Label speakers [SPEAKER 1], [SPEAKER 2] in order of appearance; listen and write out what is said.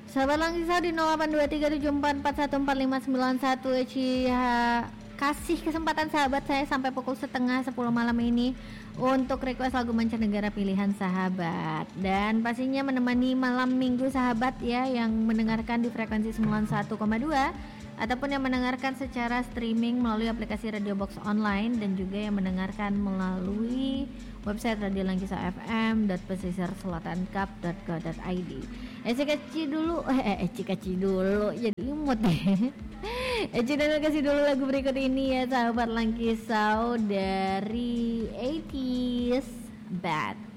[SPEAKER 1] Sahabat Langkisau di 082374414591. Eci kasih kesempatan sahabat saya sampai pukul 9:30 malam ini untuk request lagu mancanegara pilihan sahabat. Dan pastinya menemani malam minggu sahabat ya, yang mendengarkan di frekuensi 91,2 ataupun yang mendengarkan secara streaming melalui aplikasi Radio Box Online, dan juga yang mendengarkan melalui website Radio Langkisau fm.pesisirselatankap.go.id. Eci kaci dulu jadi imut deh. Eci dan kasih dulu lagu berikut ini ya sahabat Langkisau dari 80s Bad.